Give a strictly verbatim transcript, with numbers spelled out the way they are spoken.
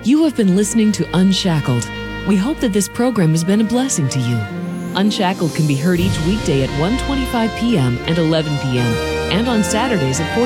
You have been listening to Unshackled. We hope that this program has been a blessing to you. Unshackled can be heard each weekday at one twenty-five p.m. and eleven p.m. and on Saturdays at four